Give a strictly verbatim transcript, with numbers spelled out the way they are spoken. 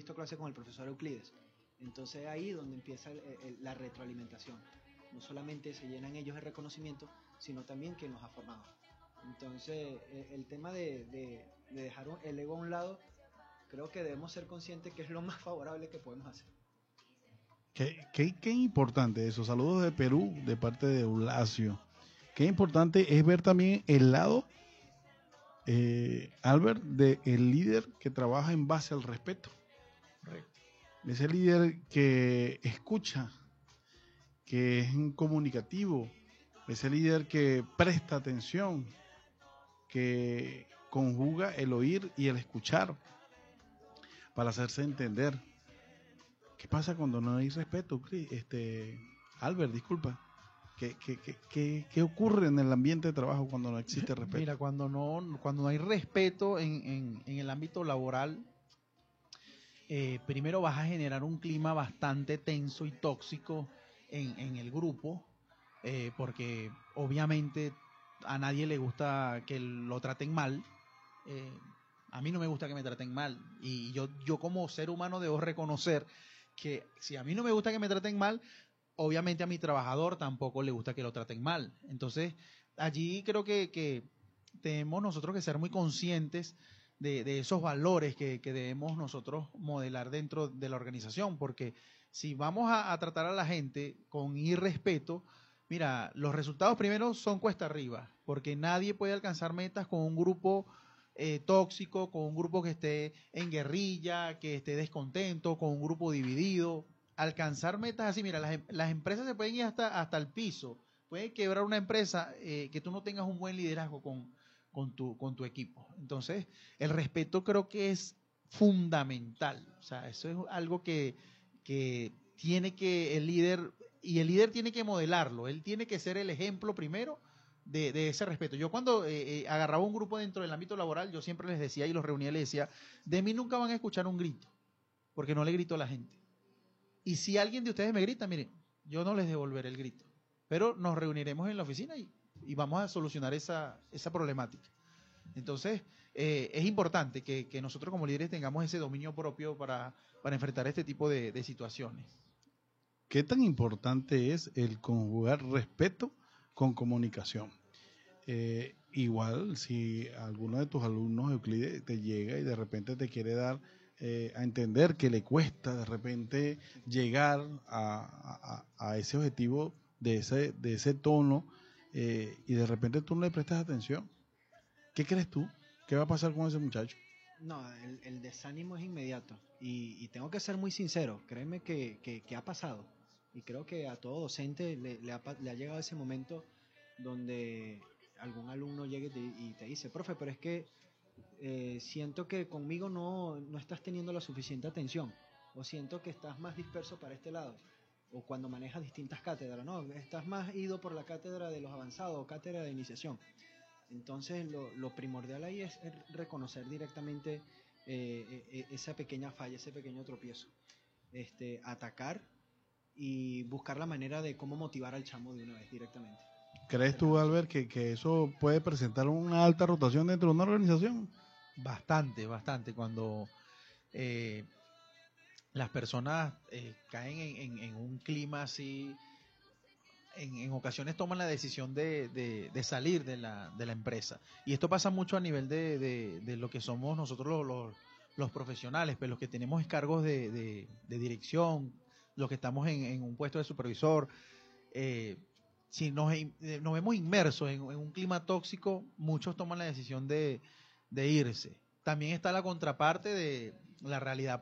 visto clase con el profesor Euclides. Entonces ahí donde empieza el, el, la retroalimentación. No solamente se llenan ellos de reconocimiento, sino también quien los ha formado. Entonces el, el tema de, de, de dejar el ego a un lado, creo que debemos ser conscientes que es lo más favorable que podemos hacer. Qué, qué, qué importante eso. Saludos de Perú de parte de Eulacio. Qué importante es ver también el lado, eh, Albert, de el líder que trabaja en base al respeto. Correcto. Ese líder que escucha, que es comunicativo, ese líder que presta atención, que conjuga el oír y el escuchar para hacerse entender. ¿Qué pasa cuando no hay respeto? Este, Albert, disculpa. ¿Qué, qué, qué, qué, qué ocurre en el ambiente de trabajo cuando no existe respeto? Mira, cuando no, cuando no hay respeto en, en, en el ámbito laboral, eh, primero vas a generar un clima bastante tenso y tóxico en, en el grupo, eh, porque obviamente a nadie le gusta que lo traten mal. Eh, a mí no me gusta que me traten mal, y yo, yo como ser humano debo reconocer que si a mí no me gusta que me traten mal, obviamente a mi trabajador tampoco le gusta que lo traten mal. Entonces, allí creo que, que tenemos nosotros que ser muy conscientes de, de esos valores que, que debemos nosotros modelar dentro de la organización, porque si vamos a, a tratar a la gente con irrespeto, mira, los resultados primero son cuesta arriba, porque nadie puede alcanzar metas con un grupo eh, tóxico, con un grupo que esté en guerrilla, que esté descontento, con un grupo dividido. Alcanzar metas así, mira, las, las empresas se pueden ir hasta, hasta el piso, puede quebrar una empresa eh, que tú no tengas un buen liderazgo con, con, tu, con tu equipo. Entonces, el respeto creo que es fundamental, o sea, eso es algo que, que tiene que el líder, y el líder tiene que modelarlo, él tiene que ser el ejemplo primero de, de ese respeto. Yo cuando eh, eh, agarraba un grupo dentro del ámbito laboral, yo siempre les decía y los reunía, les decía, de mí nunca van a escuchar un grito, porque no le grito a la gente. Y si alguien de ustedes me grita, miren, yo no les devolveré el grito, pero nos reuniremos en la oficina y, y vamos a solucionar esa, esa problemática. Entonces, eh, es importante que, que nosotros como líderes tengamos ese dominio propio para, para enfrentar este tipo de, de situaciones. ¿Qué tan importante es el conjugar respeto con comunicación? Eh, igual, si alguno de tus alumnos Euclides te llega y de repente te quiere dar Eh, a entender que le cuesta de repente llegar a, a, a ese objetivo de ese, de ese tono eh, y de repente tú no le prestas atención, ¿qué crees tú? ¿Qué va a pasar con ese muchacho? No, el, el desánimo es inmediato y, y tengo que ser muy sincero, créeme que, que, que ha pasado y creo que a todo docente le, le, ha, le ha llegado ese momento donde algún alumno llegue y te, y te dice, profe, pero es que Eh, siento que conmigo no, no estás teniendo la suficiente atención, o siento que estás más disperso para este lado, o cuando manejas distintas cátedras, no, estás más ido por la cátedra de los avanzados o cátedra de iniciación. Entonces lo, lo primordial ahí es reconocer directamente eh, eh, esa pequeña falla, ese pequeño tropiezo, este, atacar y buscar la manera de cómo motivar al chamo de una vez directamente. ¿Crees tú, Albert, que, que eso puede presentar una alta rotación dentro de una organización? Bastante, bastante. Cuando eh, las personas eh, caen en, en, en un clima así, en, en ocasiones toman la decisión de, de, de salir de la, de la empresa. Y esto pasa mucho a nivel de, de, de lo que somos nosotros los, los, los profesionales, pues los que tenemos cargos de, de, de dirección, los que estamos en, en un puesto de supervisor. Eh, si nos, nos vemos inmersos en, en un clima tóxico, muchos toman la decisión de, de irse. También está la contraparte de la realidad